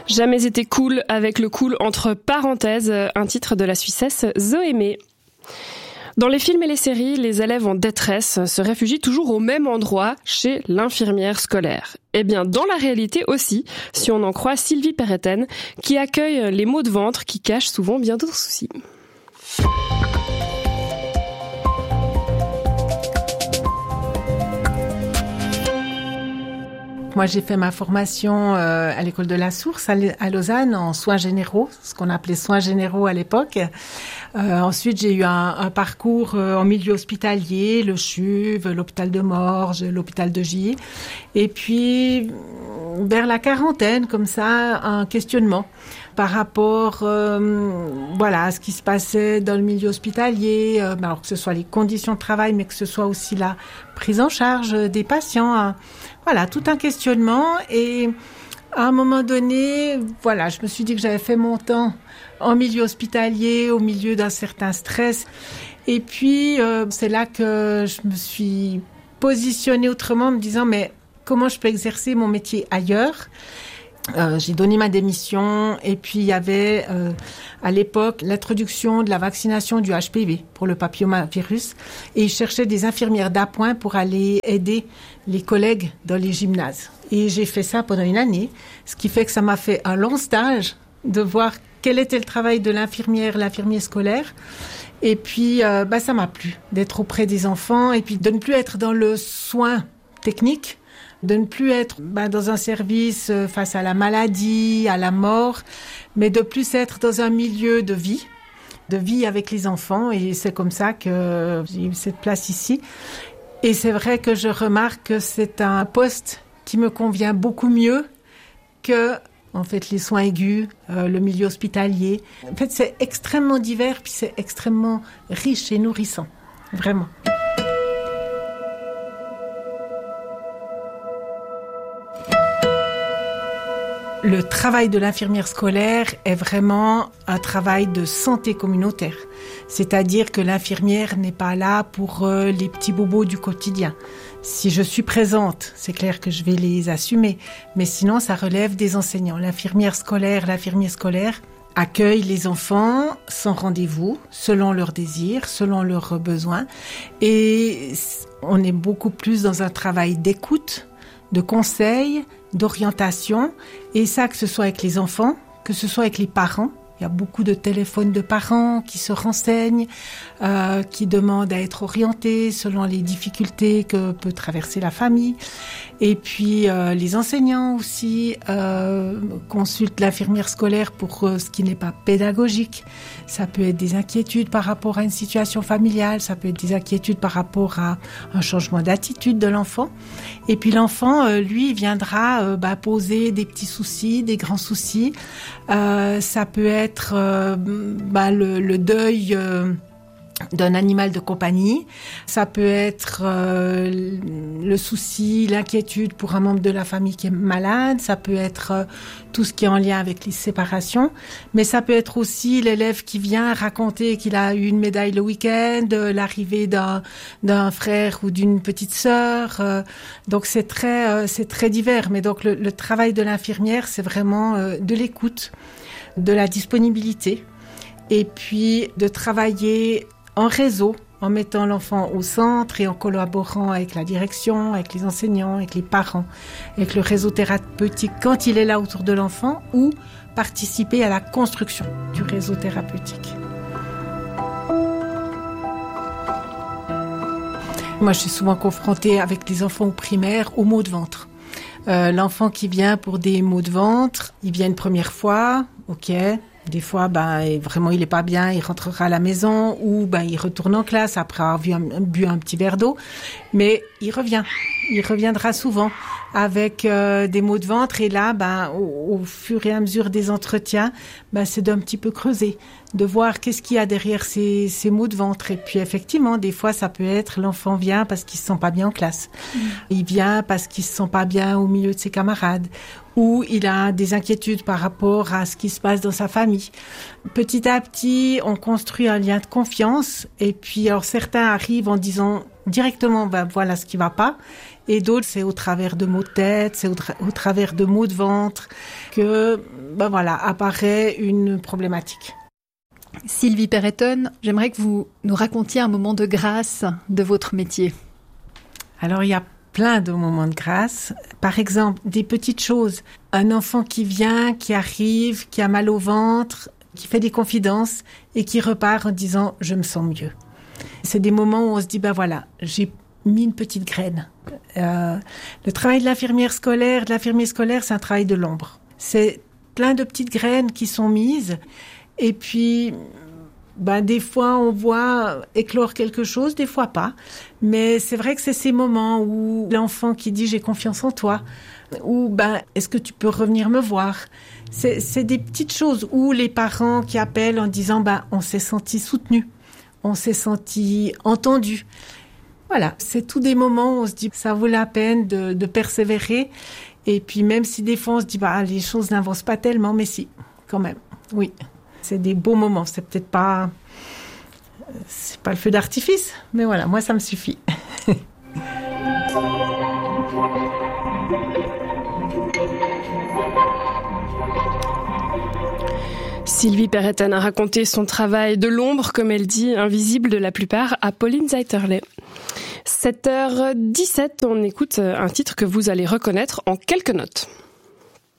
Jamais été cool avec le cool entre parenthèses, un titre de la Suissesse Zoémé. Dans les films et les séries, les élèves en détresse se réfugient toujours au même endroit, chez l'infirmière scolaire. Eh bien, dans la réalité aussi, si on en croit Sylvie Perretten, qui accueille les maux de ventre qui cachent souvent bien d'autres soucis. Moi, j'ai fait ma formation à l'école de la Source à Lausanne en soins généraux, ce qu'on appelait soins généraux à l'époque. Ensuite, j'ai eu un parcours en milieu hospitalier, le CHUV, l'hôpital de Morges, l'hôpital de Gilly. Et puis, vers la quarantaine, comme ça, un questionnement par rapport à ce qui se passait dans le milieu hospitalier, alors que ce soit les conditions de travail, mais que ce soit aussi la prise en charge des patients. Voilà, tout un questionnement. Et à un moment donné, je me suis dit que j'avais fait mon temps en milieu hospitalier, au milieu d'un certain stress. Et puis, c'est là que je me suis positionnée autrement, en me disant, mais comment je peux exercer mon métier ailleurs ? J'ai donné ma démission et puis il y avait à l'époque l'introduction de la vaccination du HPV pour le papillomavirus et ils cherchaient des infirmières d'appoint pour aller aider les collègues dans les gymnases. Et j'ai fait ça pendant une année, ce qui fait que ça m'a fait un long stage de voir quel était le travail de l'infirmier scolaire. Et puis ça m'a plu d'être auprès des enfants et puis de ne plus être dans le soin technique, de ne plus être dans un service face à la maladie, à la mort, mais de plus être dans un milieu de vie avec les enfants. Et c'est comme ça que j'ai eu cette place ici. Et c'est vrai que je remarque que c'est un poste qui me convient beaucoup mieux que, en fait, les soins aigus, le milieu hospitalier. En fait, c'est extrêmement divers, puis c'est extrêmement riche et nourrissant. Vraiment. Le travail de l'infirmière scolaire est vraiment un travail de santé communautaire. C'est-à-dire que l'infirmière n'est pas là pour les petits bobos du quotidien. Si je suis présente, c'est clair que je vais les assumer. Mais sinon, ça relève des enseignants. L'infirmier scolaire accueille les enfants sans rendez-vous, selon leurs désirs, selon leurs besoins. Et on est beaucoup plus dans un travail d'écoute, de conseil, d'orientation, et ça, que ce soit avec les enfants, que ce soit avec les parents. Il y a beaucoup de téléphones de parents qui se renseignent, qui demandent à être orientés selon les difficultés que peut traverser la famille. Et puis les enseignants aussi consultent l'infirmière scolaire pour ce qui n'est pas pédagogique. Ça peut être des inquiétudes par rapport à une situation familiale, ça peut être des inquiétudes par rapport à un changement d'attitude de l'enfant. Et puis l'enfant, lui, viendra poser des petits soucis, des grands soucis. Ça peut être le deuil d'un animal de compagnie. Ça peut être le souci, l'inquiétude pour un membre de la famille qui est malade. Ça peut être tout ce qui est en lien avec les séparations. Mais ça peut être aussi l'élève qui vient raconter qu'il a eu une médaille le week-end, l'arrivée d'un frère ou d'une petite sœur. Donc c'est très divers. Mais donc le travail de l'infirmière, c'est vraiment de l'écoute, de la disponibilité et puis de travailler en réseau, en mettant l'enfant au centre et en collaborant avec la direction, avec les enseignants, avec les parents, avec le réseau thérapeutique quand il est là autour de l'enfant, ou participer à la construction du réseau thérapeutique. Moi, je suis souvent confrontée avec les enfants au primaire aux maux de ventre. L'enfant qui vient pour des maux de ventre, il vient une première fois, ok. Des fois, vraiment, il est pas bien, il rentrera à la maison ou il retourne en classe après avoir bu un petit verre d'eau. Mais il reviendra souvent avec des maux de ventre. Et là, au fur et à mesure des entretiens, c'est d'un petit peu creuser, de voir qu'est-ce qu'il y a derrière ces maux de ventre. Et puis effectivement, des fois, ça peut être l'enfant vient parce qu'il se sent pas bien en classe. Il vient parce qu'il se sent pas bien au milieu de ses camarades. Ou il a des inquiétudes par rapport à ce qui se passe dans sa famille. Petit à petit, on construit un lien de confiance. Et puis, alors certains arrivent en disant directement, voilà ce qui va pas. Et d'autres, c'est au travers de maux de tête, c'est au travers de maux de ventre que, apparaît une problématique. Sylvie Perretton, j'aimerais que vous nous racontiez un moment de grâce de votre métier. Alors, il y a plein de moments de grâce. Par exemple, des petites choses. Un enfant qui vient, qui arrive, qui a mal au ventre, qui fait des confidences et qui repart en disant « je me sens mieux ». C'est des moments où on se dit « j'ai mis une petite graine ». Le travail de l'infirmière scolaire, c'est un travail de l'ombre. C'est plein de petites graines qui sont mises. Et puis, des fois, on voit éclore quelque chose, des fois pas. Mais c'est vrai que c'est ces moments où l'enfant qui dit « j'ai confiance en toi » ou « est-ce que tu peux revenir me voir ?» C'est des petites choses où les parents qui appellent en disant « on s'est senti soutenu, on s'est senti entendu ». Voilà, c'est tous des moments où on se dit « ça vaut la peine de persévérer ». Et puis même si des fois on se dit « les choses n'avancent pas tellement », mais si, quand même, oui. C'est des beaux moments, c'est pas le feu d'artifice, mais voilà, moi ça me suffit. Sylvie Perretton a raconté son travail de l'ombre, comme elle dit, invisible de la plupart, à Pauline Zeiterle. 7h17, on écoute un titre que vous allez reconnaître en quelques notes.